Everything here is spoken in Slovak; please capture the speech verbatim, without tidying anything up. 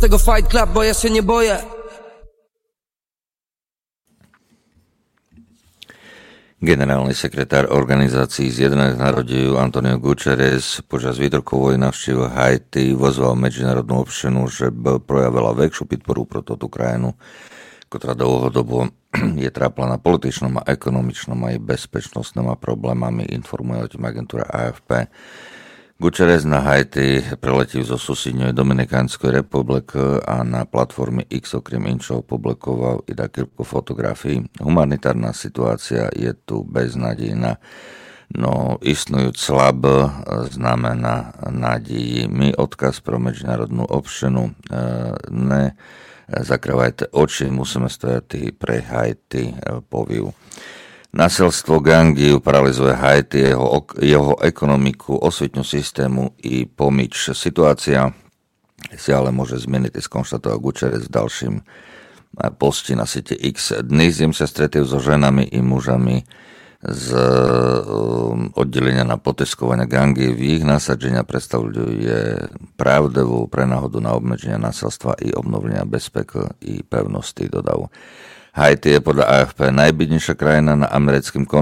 tego Fight Club, bo ja się nie boję. Generálny sekretár organizácií Zjednotených národov Antonio Guterres počas výrokovej návštevy Haiti vozval medzinárodnú občinu, že by projavila väčšiu podporu pro túto krajinu, ktorá dlhodobo je tráplená političnom a ekonomičnom aj bezpečnostnými problémami, informuje o tým agentúra á ef pé. Guterres na Haiti preletil zo susednej Dominikánskej republiky a na platforme X okrem inčov publikoval i takýchto fotografií. Humanitárna situácia je tu beznádejná, no istnujúc slab znamená nádej. My odkaz pro medzinárodnú občinu, ne zakrývajte oči, musíme stojať pre Haiti, poviu. Násilstvo gangy paralizuje Haiti, jeho, jeho ekonomiku, osvetňu systému i pomič. Situácia si ale môže zmeniť, skonštatoval Guterres v ďalším posti na siete X. Dnes im sa stretujú so ženami i mužami z oddelenia na poteskovanie gangy. V ich nasadzenia predstavuje pravdivú prenáhodu na obmedzenia násilstva i obnovenia bezpeky i pevnosti, dodal. Haiti je podľa á ef pé najbidnejšia krajina na americkém kontinente.